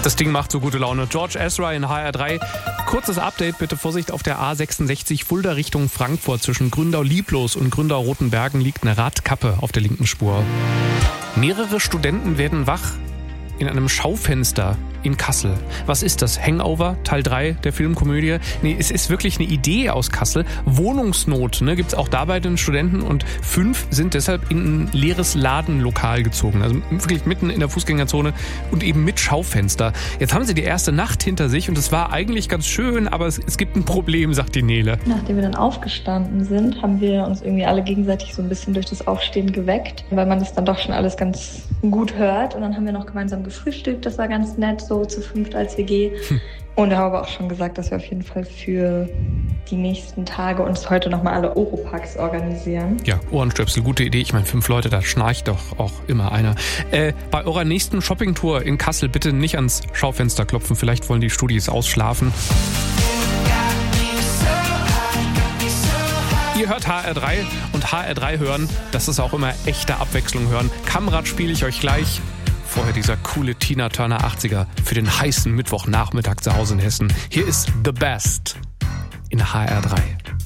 Das Ding macht so gute Laune. George Ezra in HR3. Kurzes Update, bitte Vorsicht auf der A66 Fulda Richtung Frankfurt. Zwischen Gründau-Lieblos und Gründau-Rotenbergen liegt eine Radkappe auf der linken Spur. Mehrere Studenten werden wach in einem Schaufenster in Kassel. Was ist das? Hangover, Teil 3 der Filmkomödie? Nee, es ist wirklich eine Idee aus Kassel. Wohnungsnot, gibt es auch da bei den Studenten und 5 sind deshalb in ein leeres Ladenlokal gezogen. Also wirklich mitten in der Fußgängerzone und eben mit Schaufenster. Jetzt haben sie die erste Nacht hinter sich und es war eigentlich ganz schön, aber es gibt ein Problem, sagt die Nele. Nachdem wir dann aufgestanden sind, haben wir uns irgendwie alle gegenseitig so ein bisschen durch das Aufstehen geweckt, weil man das dann doch schon alles ganz gut hört. Und dann haben wir noch gemeinsam gefrühstückt, das war ganz nett, so zu 5 als WG. Und wir haben aber auch schon gesagt, dass wir auf jeden Fall für die nächsten Tage uns heute nochmal alle Oropax organisieren. Ja, Ohrenstöpsel, gute Idee. Ich meine, 5 Leute, da schnarcht doch auch immer einer. Bei eurer nächsten Shoppingtour in Kassel bitte nicht ans Schaufenster klopfen. Vielleicht wollen die Studis ausschlafen. Ihr hört HR3 und HR3 hören, das ist auch immer echte Abwechslung hören. Kamrad spiele ich euch gleich. Vorher dieser coole Tina Turner 80er für den heißen Mittwochnachmittag zu Hause in Hessen. Hier ist The Best in HR3.